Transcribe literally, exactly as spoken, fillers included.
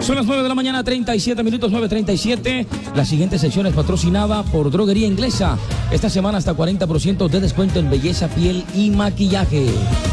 Son las nueve de la mañana, treinta y siete minutos, nueve treinta y siete. La siguiente sección es patrocinada por Droguería Inglesa. Esta semana hasta cuarenta por ciento de descuento en belleza, piel y maquillaje.